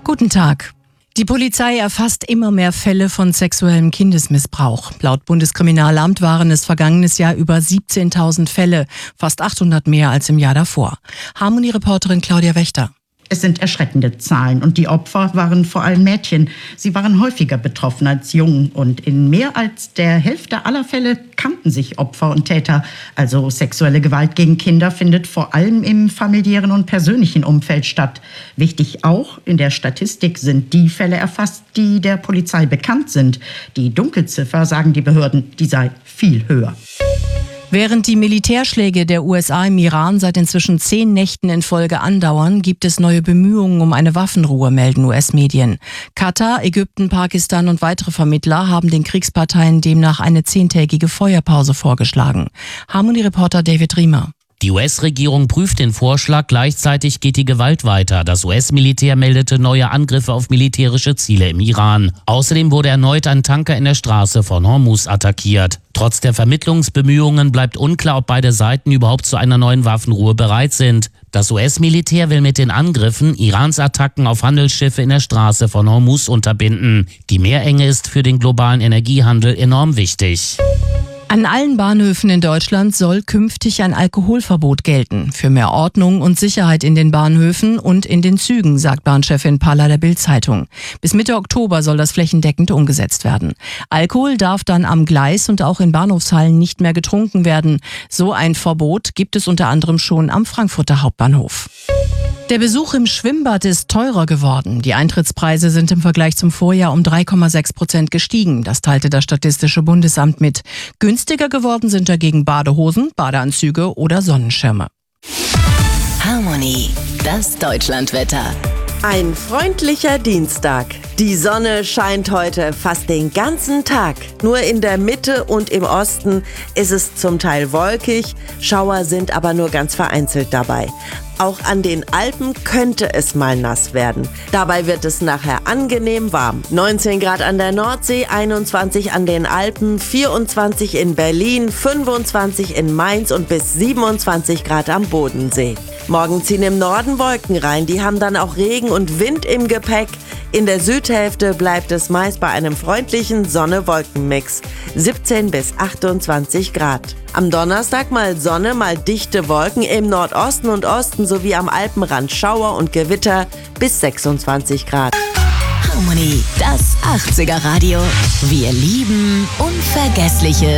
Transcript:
Guten Tag. Die Polizei erfasst immer mehr Fälle von sexuellem Kindesmissbrauch. Laut Bundeskriminalamt waren es vergangenes Jahr über 17.000 Fälle, fast 800 mehr als im Jahr davor. Harmonie-Reporterin Claudia Wächter. Es sind erschreckende Zahlen und die Opfer waren vor allem Mädchen. Sie waren häufiger betroffen als Jungen und in mehr als der Hälfte aller Fälle kannten sich Opfer und Täter. Also sexuelle Gewalt gegen Kinder findet vor allem im familiären und persönlichen Umfeld statt. Wichtig auch, in der Statistik sind die Fälle erfasst, die der Polizei bekannt sind. Die Dunkelziffer, sagen die Behörden, die sei viel höher. Während die Militärschläge der USA im Iran seit inzwischen 10 Nächten in Folge andauern, gibt es neue Bemühungen um eine Waffenruhe, melden US-Medien. Katar, Ägypten, Pakistan und weitere Vermittler haben den Kriegsparteien demnach eine 10-tägige Feuerpause vorgeschlagen. Harmonie-Reporter David Riemer. Die US-Regierung prüft den Vorschlag, gleichzeitig geht die Gewalt weiter. Das US-Militär meldete neue Angriffe auf militärische Ziele im Iran. Außerdem wurde erneut ein Tanker in der Straße von Hormuz attackiert. Trotz der Vermittlungsbemühungen bleibt unklar, ob beide Seiten überhaupt zu einer neuen Waffenruhe bereit sind. Das US-Militär will mit den Angriffen Irans Attacken auf Handelsschiffe in der Straße von Hormuz unterbinden. Die Meerenge ist für den globalen Energiehandel enorm wichtig. An allen Bahnhöfen in Deutschland soll künftig ein Alkoholverbot gelten. Für mehr Ordnung und Sicherheit in den Bahnhöfen und in den Zügen, sagt Bahnchefin Palla der Bild-Zeitung. Bis Mitte Oktober soll das flächendeckend umgesetzt werden. Alkohol darf dann am Gleis und auch in Bahnhofshallen nicht mehr getrunken werden. So ein Verbot gibt es unter anderem schon am Frankfurter Hauptbahnhof. Der Besuch im Schwimmbad ist teurer geworden. Die Eintrittspreise sind im Vergleich zum Vorjahr um 3,6% gestiegen. Das teilte das Statistische Bundesamt mit. Günstiger geworden sind dagegen Badehosen, Badeanzüge oder Sonnenschirme. Harmonie, das Deutschlandwetter. Ein freundlicher Dienstag. Die Sonne scheint heute fast den ganzen Tag. Nur in der Mitte und im Osten ist es zum Teil wolkig. Schauer sind aber nur ganz vereinzelt dabei. Auch an den Alpen könnte es mal nass werden. Dabei wird es nachher angenehm warm. 19 Grad an der Nordsee, 21 an den Alpen, 24 in Berlin, 25 in Mainz und bis 27 Grad am Bodensee. Morgen ziehen im Norden Wolken rein. Die haben dann auch Regen und Wind im Gepäck. In der Südhälfte bleibt es meist bei einem freundlichen Sonne-Wolken-Mix. 17 bis 28 Grad. Am Donnerstag mal Sonne, mal dichte Wolken, im Nordosten und Osten sowie am Alpenrand Schauer und Gewitter bis 26 Grad. Harmonie, das 80er Radio. Wir lieben unvergessliche